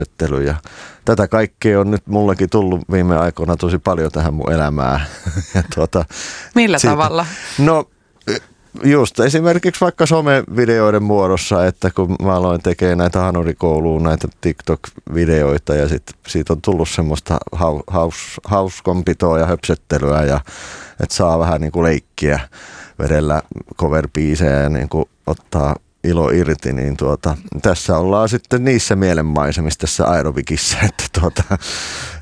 ja tätä kaikkea on nyt mullekin tullut viime aikoina tosi paljon tähän mun elämään. Millä tavalla? No just esimerkiksi vaikka somevideoiden muodossa, että kun mä aloin tekemään näitä hanurikouluun, näitä TikTok-videoita ja sitten siitä on tullut semmoista hauskonpitoa ja höpsettelyä ja että saa vähän niin kuin leikkiä vedellä cover-biisejä ja niin kuin ottaa ilo irti, niin tässä ollaan sitten niissä mielenmaisemissa tässä aerobikissa, että